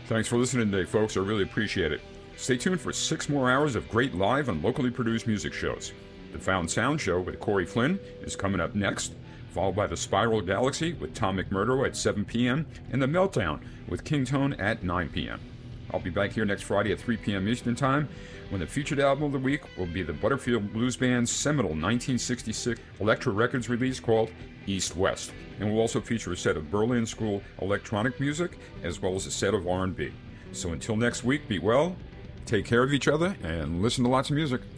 Thanks for listening today, folks. I really appreciate it. Stay tuned for 6 more hours of great live and locally produced music shows. The Found Sound Show with Corey Flynn is coming up next, followed by the Spiral Galaxy with Tom McMurdo at 7 p.m. and the Meltdown with King Tone at 9 p.m. I'll be back here next Friday at 3 p.m. Eastern Time when the featured album of the week will be the Butterfield Blues Band's seminal 1966 Elektra Records release called East West, and we'll also feature a set of Berlin School electronic music as well as a set of R&B. So until next week, be well, take care of each other, and listen to lots of music.